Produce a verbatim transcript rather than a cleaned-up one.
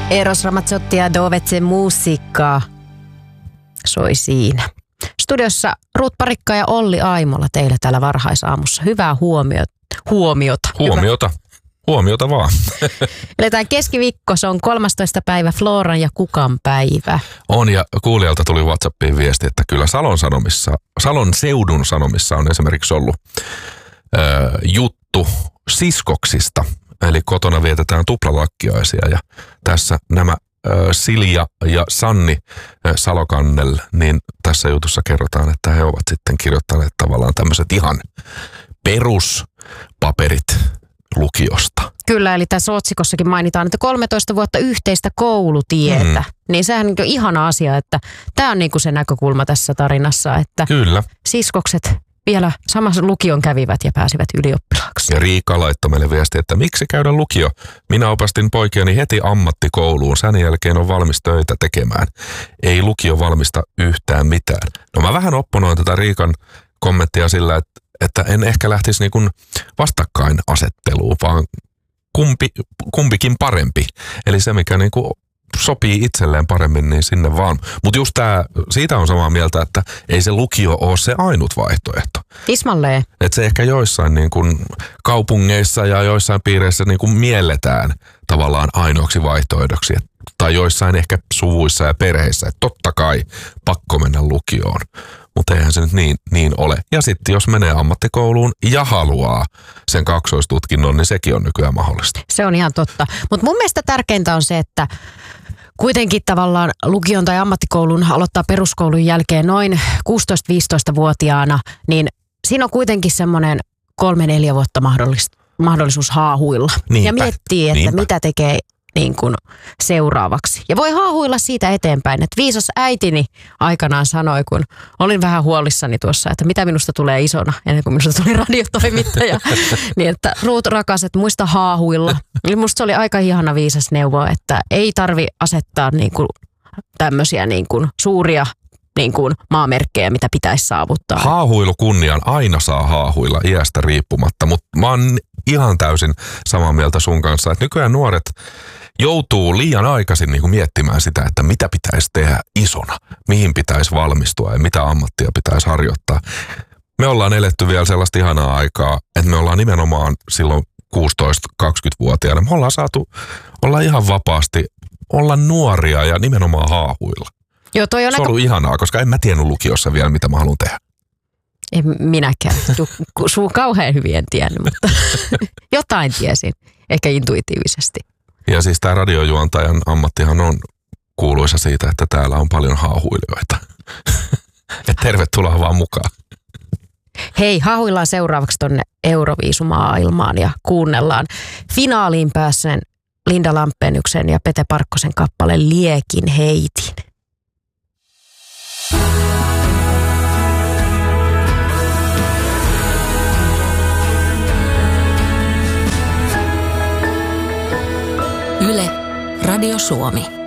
Eros Ramazzotti ja Dovetse musiikkaa soi siinä. Studiossa Ruut Parikka ja Olli Aimola teille täällä varhaisaamussa. Hyvää huomiota. Huomiota. Huomiota. Hyvä. Huomiota vaan. Eletään keskiviikko, se on kolmastoista päivä, Floran ja Kukan päivä. On, ja kuulijalta tuli WhatsAppiin viesti, että kyllä Salon Sanomissa, Salon seudun Sanomissa on esimerkiksi ollut äh, juttu siskoksista. Eli kotona vietetään tuplalakkiaisia, ja tässä nämä äh, Silja ja Sanni äh, Salokannel, niin tässä jutussa kerrotaan, että he ovat sitten kirjoittaneet tavallaan tämmöiset ihan peruspaperit lukiosta. Kyllä, eli tässä otsikossakin mainitaan, että kolmetoista vuotta yhteistä koulutietä. Mm. Niin sehän on niin ihana asia, että tämä on niin kuin se näkökulma tässä tarinassa, että Kyllä. siskokset vielä samassa lukion kävivät ja pääsivät ylioppilaaksi. Ja Riika laittoi meille viesti, että miksi käydä lukio? Minä opastin poikiani heti ammattikouluun. Sen jälkeen on valmis töitä tekemään. Ei lukio valmista yhtään mitään. No mä vähän opponoin tätä Riikan kommenttia sillä, että, että en ehkä lähtisi niin kuin vastakkainasetteluun, vaan kumpi, kumpikin parempi. Eli se, mikä niin kuin sopii itselleen paremmin, niin sinne vaan. Mutta just tää, siitä on samaa mieltä, että ei se lukio ole se ainut vaihtoehto. Ismalleen. Että se ehkä joissain niin kun kaupungeissa ja joissain piireissä niin kun mielletään tavallaan ainoaksi vaihtoehdoksi. Tai joissain ehkä suvuissa ja perheissä, että totta kai pakko mennä lukioon. Mutta eihän se nyt niin, niin ole. Ja sitten jos menee ammattikouluun ja haluaa sen kaksoistutkinnon, niin sekin on nykyään mahdollista. Se on ihan totta. Mutta mun mielestä tärkeintä on se, että kuitenkin tavallaan lukion tai ammattikoulun aloittaa peruskoulun jälkeen noin kuusitoista-viisitoista-vuotiaana, niin siinä on kuitenkin semmoinen kolme neljä vuotta mahdollis, mahdollisuus haahuilla. Niinpä, ja miettiä, että niinpä. mitä tekee niin kuin seuraavaksi. Ja voi haahuilla siitä eteenpäin, että viisas äitini aikanaan sanoi, kun olin vähän huolissani tuossa, että mitä minusta tulee isona, ennen kuin minusta tuli radiotoimittaja, niin että Ruut rakas, että muista haahuilla. Eli musta se oli aika ihana viisas neuvo, että ei tarvi asettaa niin kuin tämmöisiä niin kuin suuria niin kuin maamerkkejä, mitä pitäisi saavuttaa. Haahuilu kunniaan, aina saa haahuilla iästä riippumatta, mutta mä oon ihan täysin samaa mieltä sun kanssa, että nykyään nuoret joutuu liian aikaisin niin kuin miettimään sitä, että mitä pitäisi tehdä isona, mihin pitäisi valmistua ja mitä ammattia pitäisi harjoittaa. Me ollaan eletty vielä sellaista ihanaa aikaa, että me ollaan nimenomaan silloin kuusitoista-kaksikymmentävuotiaana, me ollaan saatu olla ihan vapaasti, olla nuoria ja nimenomaan haahuilla. Joo, toi on se on ollut ihanaa, koska en mä tiennyt lukiossa vielä, mitä mä haluan tehdä. En minäkään. Sun kauhean hyvin en tiennyt, mutta jotain tiesin, ehkä intuitiivisesti. Ja siis tämä radiojuontajan ammattihan on kuuluisa siitä, että täällä on paljon haahuilijoita. Et tervetuloa vaan mukaan. Hei, haahuillaan seuraavaksi tonne Euroviisumaailmaan ja kuunnellaan finaaliin päässeen Linda Lampeenyksen ja Pete Parkkosen kappale Liekin heitin. Yle, Radio Suomi.